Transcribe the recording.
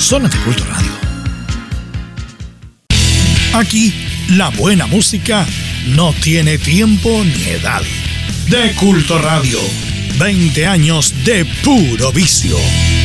Zona de Culto Radio. Aquí, la buena música no tiene tiempo ni edad. De Culto Radio, 20 años de puro vicio.